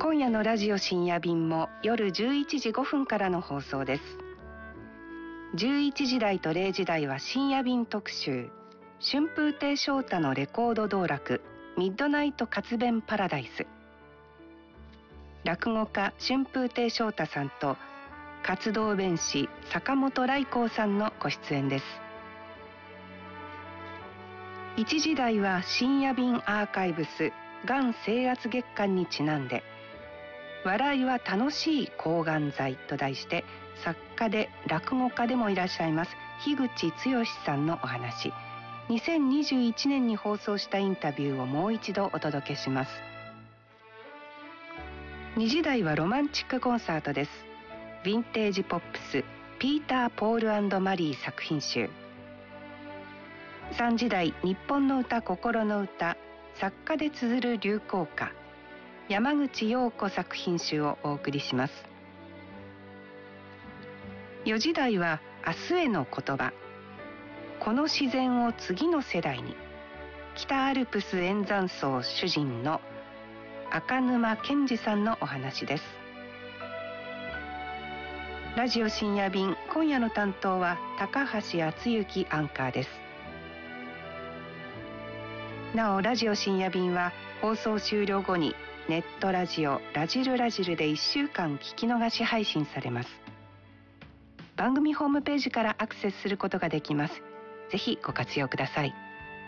今夜のラジオ深夜便も夜11時5分からの放送です。11時台と0時台は深夜便特集、春風亭昇太のレコード道楽ミッドナイト活弁パラダイス。落語家春風亭昇太さんと活動弁士坂本来光さんのご出演です。1時台は深夜便アーカイブスがん征圧月間にちなんで、笑いは楽しい抗がん剤と題して、作家で落語家でもいらっしゃいます樋口剛さんのお話、2021年に放送したインタビューをもう一度お届けします。2時台はロマンチックコンサートです。ヴィンテージポップスピーター・ポール&マリー作品集。3時台日本の歌心の歌、作家で綴る流行歌、山口洋子作品集をお送りします。4時台は明日への言葉、この自然を次の世代に、北アルプス円山荘主人の赤沼健二さんのお話です。ラジオ深夜便、今夜の担当は高橋敦之アンカーです。なおラジオ深夜便は放送終了後にネットラジオラジルラジルで1週間聞き逃し配信されます。番組ホームページからアクセスすることができます。ぜひご活用ください。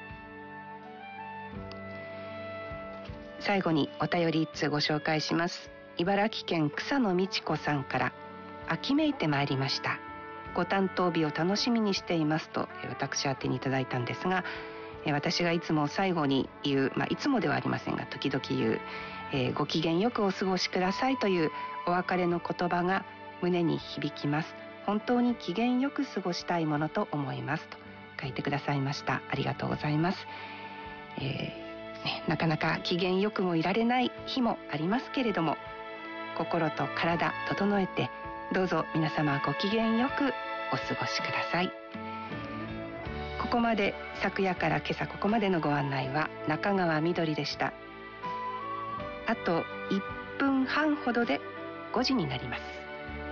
最後にお便り1通ご紹介します。茨城県草野美智子さんから、秋めいてまいりました、ご担当日を楽しみにしていますと私宛てにいただいたんですが、私がいつも最後に言う、いつもではありませんが時々言う、ご機嫌よくお過ごしくださいというお別れの言葉が胸に響きます。本当に機嫌よく過ごしたいものと思いますと書いてくださいました。ありがとうございます。なかなか機嫌よくもいられない日もありますけれども、心と体整えてどうぞ皆様ご機嫌よくお過ごしください。ここまで、昨夜から今朝ここまでのご案内は中川みどりでした。あと1分半ほどで5時になります。